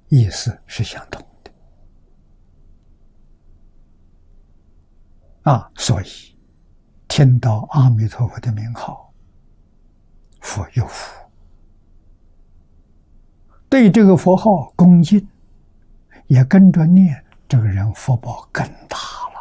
意思是相同的所以听到阿弥陀佛的名号，佛有福，对这个佛号恭敬，也跟着念，这个人福报更大了。